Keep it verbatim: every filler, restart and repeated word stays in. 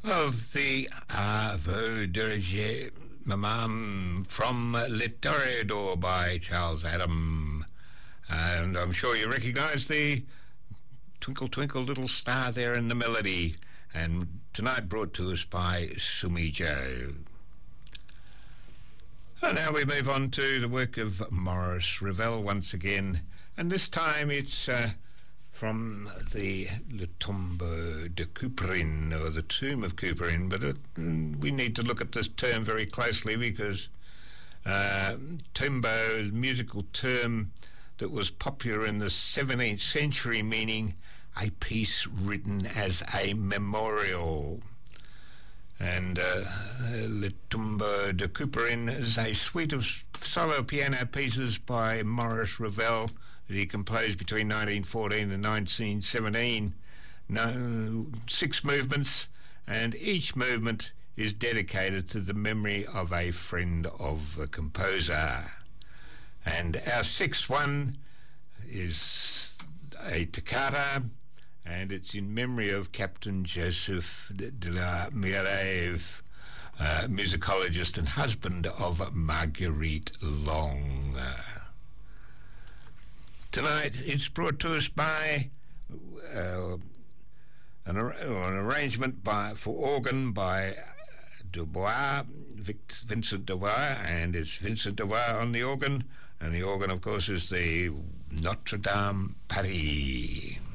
of the Ave Dirige Mamam from Le Toreador by Charles Adam. And I'm sure you recognise the Twinkle Twinkle Little Star there in the melody. And tonight brought to us by Sumi Joe. And now we move on to the work of Maurice Ravel once again. And this time it's uh, from the Le Tombeau de Couperin, or the Tomb of Couperin. But it, we need to look at this term very closely because uh, tombeau is a musical term that was popular in the seventeenth century, meaning a piece written as a memorial. And uh, Le Tombeau de Couperin is a suite of solo piano pieces by Maurice Ravel that he composed between nineteen fourteen and nineteen seventeen. No, six movements, and each movement is dedicated to the memory of a friend of the composer. And our sixth one is a toccata, and it's in memory of Captain Joseph de la Mireille, uh, musicologist and husband of Marguerite Long. Uh, tonight it's brought to us by uh, an, ar- an arrangement by for organ by Dubois, Vic- Vincent Dubois, and it's Vincent Dubois on the organ, and the organ, of course, is the Notre Dame Paris.